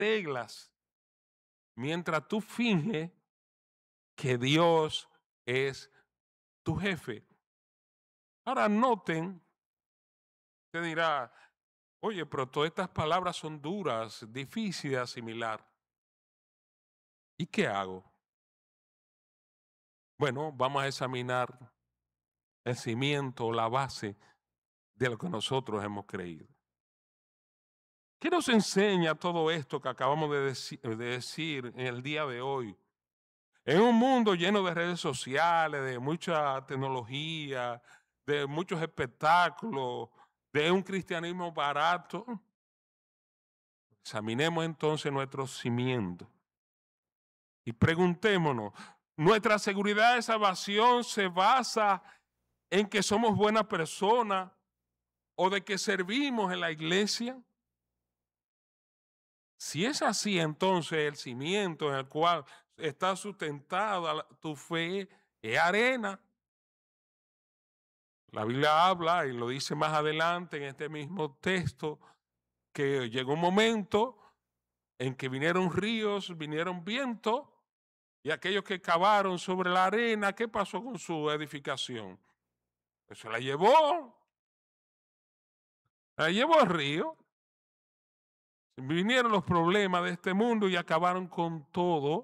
reglas mientras tú finges que Dios es tu jefe. Ahora noten, usted dirá, oye, pero todas estas palabras son duras, difíciles de asimilar. ¿Y qué hago? Bueno, vamos a examinar el cimiento, la base de lo que nosotros hemos creído. ¿Qué nos enseña todo esto que acabamos de decir en el día de hoy? En un mundo lleno de redes sociales, de mucha tecnología, de muchos espectáculos, de un cristianismo barato, examinemos entonces nuestros cimientos y preguntémonos, ¿nuestra seguridad de salvación se basa en que somos buenas personas o de que servimos en la iglesia? Si es así, entonces el cimiento en el cual está sustentada tu fe es arena. La Biblia habla, y lo dice más adelante en este mismo texto, que llegó un momento en que vinieron ríos, vinieron vientos, y aquellos que cavaron sobre la arena, ¿qué pasó con su edificación? Pues se la llevó el río. Vinieron los problemas de este mundo y acabaron con todo.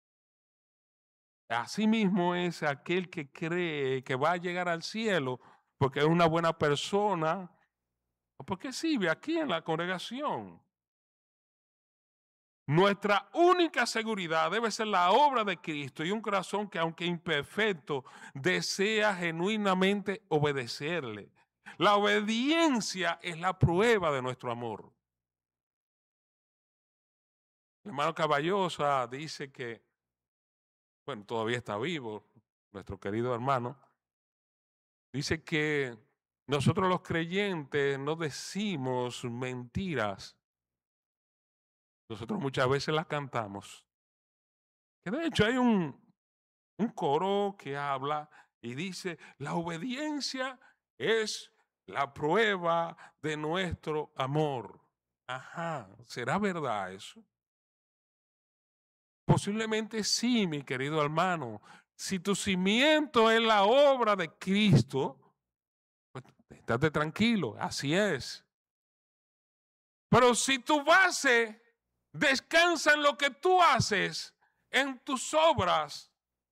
Asimismo es aquel que cree que va a llegar al cielo porque es una buena persona o porque sirve aquí en la congregación. Nuestra única seguridad debe ser la obra de Cristo y un corazón que, aunque imperfecto, desea genuinamente obedecerle. La obediencia es la prueba de nuestro amor. El hermano Caballosa dice que, bueno, todavía está vivo, nuestro querido hermano, dice que nosotros los creyentes no decimos mentiras. Nosotros muchas veces las cantamos. Que de hecho hay un coro que habla y dice, la obediencia es la prueba de nuestro amor. Ajá, ¿será verdad eso? Posiblemente sí, mi querido hermano. Si tu cimiento es la obra de Cristo, pues estate tranquilo, así es. Pero si tu base descansa en lo que tú haces, en tus obras,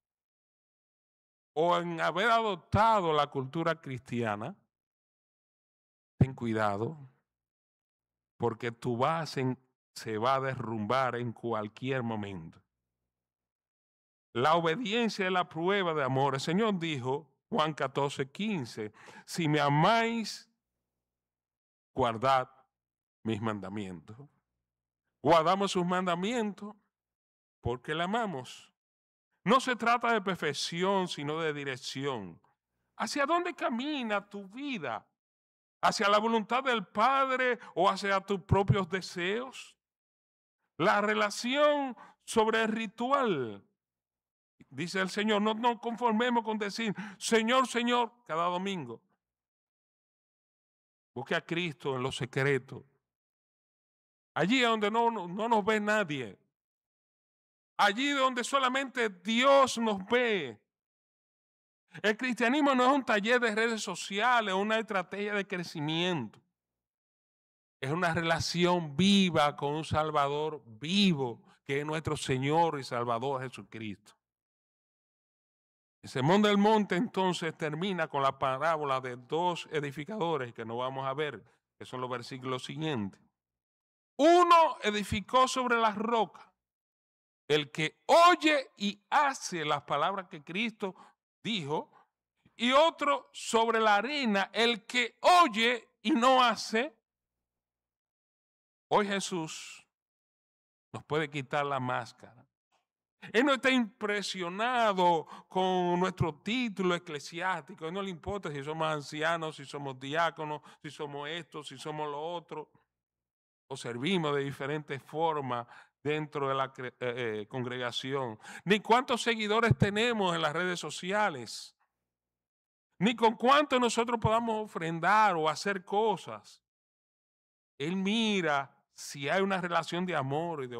o en haber adoptado la cultura cristiana, ten cuidado, porque tu base se va a derrumbar en cualquier momento. La obediencia es la prueba de amor. El Señor dijo, Juan 14:15, si me amáis, guardad mis mandamientos. Guardamos sus mandamientos porque le amamos. No se trata de perfección, sino de dirección. ¿Hacia dónde camina tu vida? ¿Hacia la voluntad del Padre o hacia tus propios deseos? La relación sobre el ritual. Dice el Señor, no nos conformemos con decir, Señor, Señor, cada domingo. Busque a Cristo en lo secreto. Allí donde no nos ve nadie. Allí donde solamente Dios nos ve. El cristianismo no es un taller de redes sociales, una estrategia de crecimiento. Es una relación viva con un Salvador vivo, que es nuestro Señor y Salvador Jesucristo. El Sermón del Monte entonces termina con la parábola de dos edificadores que no vamos a ver, que son los versículos siguientes. Uno edificó sobre la roca, el que oye y hace las palabras que Cristo dijo, y otro sobre la arena, el que oye y no hace. Hoy Jesús nos puede quitar la máscara. Él no está impresionado con nuestro título eclesiástico. Él no le importa si somos ancianos, si somos diáconos, si somos esto, si somos lo otro. O servimos de diferentes formas dentro de la congregación. Ni cuántos seguidores tenemos en las redes sociales. Ni con cuánto nosotros podamos ofrendar o hacer cosas. Él mira si hay una relación de amor y de